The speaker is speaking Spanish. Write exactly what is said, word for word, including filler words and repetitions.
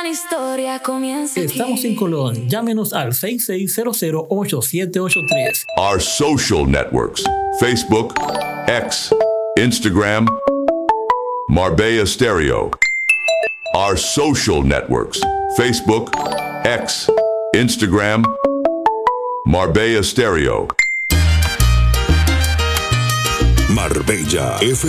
historia comienza aquí. Estamos en Colón. Llámenos al seis seis cero cero ocho siete ocho tres. Our social networks: Facebook, X, Instagram, Marbella Stereo. Our social networks: Facebook, X, Instagram, Marbella Stereo. Marbella F